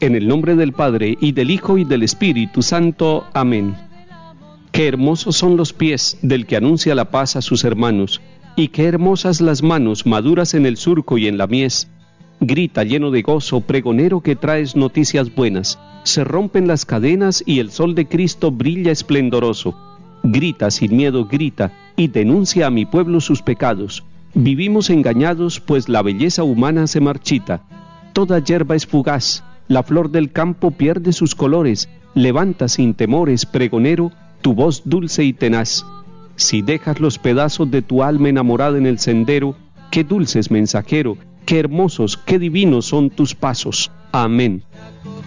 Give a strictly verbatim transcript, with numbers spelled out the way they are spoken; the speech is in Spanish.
En el nombre del Padre, y del Hijo, y del Espíritu Santo. Amén. Qué hermosos son los pies del que anuncia la paz a sus hermanos, y qué hermosas las manos maduras en el surco y en la mies. Grita lleno de gozo, pregonero que traes noticias buenas. Se rompen las cadenas y el sol de Cristo brilla esplendoroso. Grita sin miedo, grita, y denuncia a mi pueblo sus pecados. Vivimos engañados, pues la belleza humana se marchita. Toda hierba es fugaz, la flor del campo pierde sus colores. Levanta sin temores, pregonero, tu voz dulce y tenaz. Si dejas los pedazos de tu alma enamorada en el sendero, qué dulces, mensajero, qué hermosos, qué divinos son tus pasos. Amén.